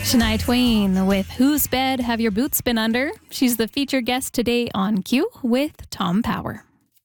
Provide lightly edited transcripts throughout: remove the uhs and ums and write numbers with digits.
Shania Twain with Whose Bed Have Your Boots Been Under? She's the featured guest today on Q with Tom Power.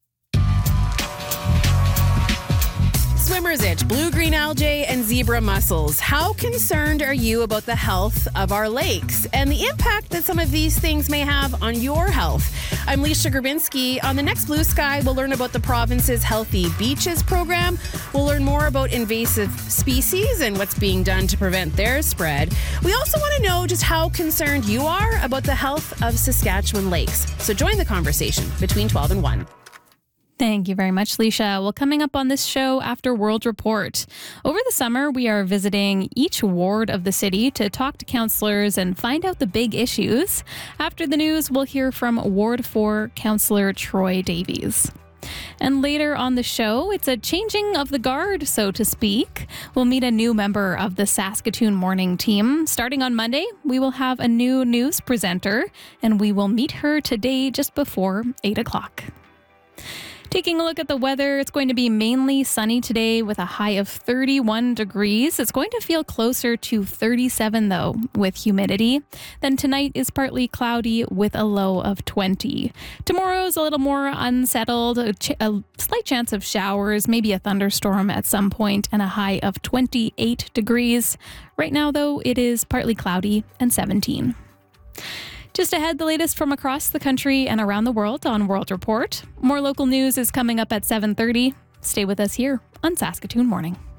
Swimmer's itch, blue-green algae, and zebra mussels. How concerned are you about the health of our lakes and the impact that some of these things may have on your health? I'm Leisha Grabinski. On the next Blue Sky, we'll learn about the province's Healthy Beaches program. We'll learn more about invasive species and what's being done to prevent their spread. We also want to know just how concerned you are about the health of Saskatchewan lakes. So join the conversation between 12 and 1. Thank you very much, Leisha. Well, coming up on this show after World Report. Over the summer, we are visiting each ward of the city to talk to councillors and find out the big issues. After the news, we'll hear from Ward 4 Councillor Troy Davies. And later on the show, it's a changing of the guard, so to speak. We'll meet a new member of the Saskatoon morning team. Starting on Monday, we will have a new news presenter, and we will meet her today just before 8 o'clock. Taking a look at the weather, it's going to be mainly sunny today with a high of 31 degrees. It's going to feel closer to 37, though, with humidity. Then tonight is partly cloudy with a low of 20. Tomorrow's a little more unsettled, a slight chance of showers, maybe a thunderstorm at some point, and a high of 28 degrees. Right now, though, it is partly cloudy and 17. Just ahead, the latest from across the country and around the world on World Report. More local news is coming up at 7:30. Stay with us here on Saskatoon Morning.